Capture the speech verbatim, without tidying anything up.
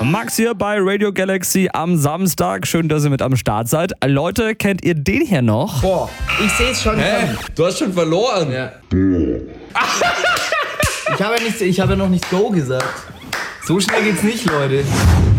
Max hier bei Radio Galaxy am Samstag. Schön, dass ihr mit am Start seid. Leute, kennt ihr den hier noch? Boah, ich sehe es schon. Hä? Du hast schon verloren. Ja. Ich habe ja, nicht, ich habe ja noch nicht Go gesagt. So schnell geht's nicht, Leute.